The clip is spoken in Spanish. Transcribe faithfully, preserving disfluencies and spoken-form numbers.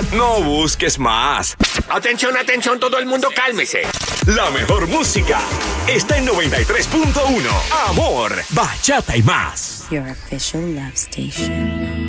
No busques más. Atención, atención, todo el mundo cálmese. La mejor música está en noventa y tres punto uno. Amor, bachata y más. Your official love station.